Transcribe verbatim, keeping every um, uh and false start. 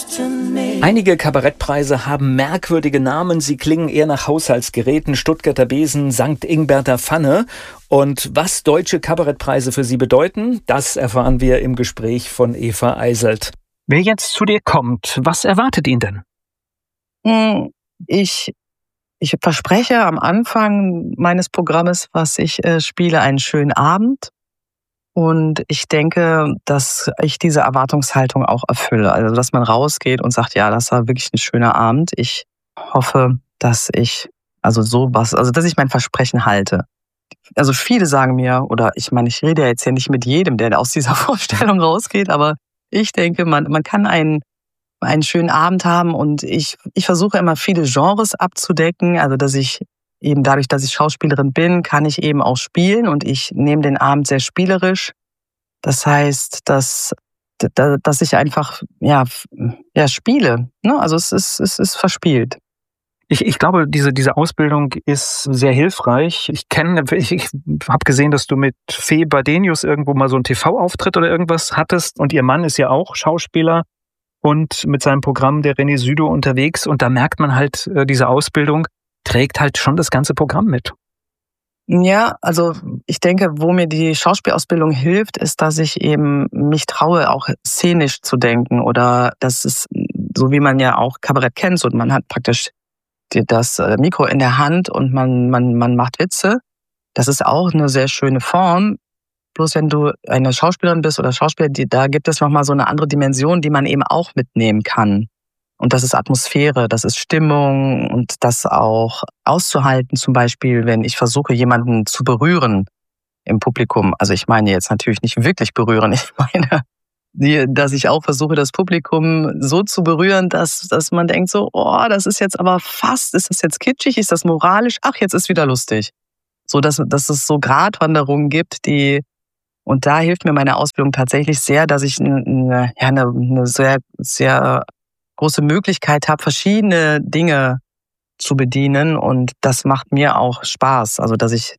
Einige Kabarettpreise haben merkwürdige Namen. Sie klingen eher nach Haushaltsgeräten, Stuttgarter Besen, Sankt Ingberter Pfanne. Und was deutsche Kabarettpreise für Sie bedeuten, das erfahren wir im Gespräch von Eva Eiselt. Wer jetzt zu dir kommt, was erwartet ihn denn? Ich, ich verspreche am Anfang meines Programmes, was ich äh, spiele, einen schönen Abend. Und ich denke, dass ich diese Erwartungshaltung auch erfülle. Also, dass man rausgeht und sagt, ja, das war wirklich ein schöner Abend. Ich hoffe, dass ich, also sowas, also dass ich mein Versprechen halte. Also viele sagen mir, oder ich meine, ich rede ja jetzt ja nicht mit jedem, der aus dieser Vorstellung rausgeht, aber ich denke, man, man kann einen, einen schönen Abend haben und ich, ich versuche immer viele Genres abzudecken, also dass ich eben dadurch, dass ich Schauspielerin bin, kann ich eben auch spielen und ich nehme den Abend sehr spielerisch. Das heißt, dass, dass ich einfach ja, ja spiele. Also es ist, es ist verspielt. Ich, ich glaube, diese, diese Ausbildung ist sehr hilfreich. Ich kenne, ich, ich habe gesehen, dass du mit Fee Badenius irgendwo mal so einen T V-Auftritt oder irgendwas hattest und ihr Mann ist ja auch Schauspieler und mit seinem Programm der René Südow unterwegs und da merkt man halt, diese Ausbildung trägt halt schon das ganze Programm mit. Ja, also ich denke, wo mir die Schauspielausbildung hilft, ist, dass ich eben mich traue, auch szenisch zu denken oder das ist, so wie man ja auch Kabarett kennt, und man hat praktisch das Mikro in der Hand und man, man, man macht Witze. Das ist auch eine sehr schöne Form. Bloß wenn du eine Schauspielerin bist oder Schauspieler, die, da gibt es nochmal so eine andere Dimension, die man eben auch mitnehmen kann. Und das ist Atmosphäre, das ist Stimmung und das auch auszuhalten, zum Beispiel, wenn ich versuche, jemanden zu berühren im Publikum. Also ich meine jetzt natürlich nicht wirklich berühren, ich meine, dass ich auch versuche, das Publikum so zu berühren, dass, dass man denkt so, oh, das ist jetzt aber fast, ist das jetzt kitschig, ist das moralisch? Ach, jetzt ist wieder lustig. So, dass, dass es so Gratwanderungen gibt, die, und da hilft mir meine Ausbildung tatsächlich sehr, dass ich eine, ja, eine, eine sehr, sehr große Möglichkeit habe, verschiedene Dinge zu bedienen und das macht mir auch Spaß. Also, dass ich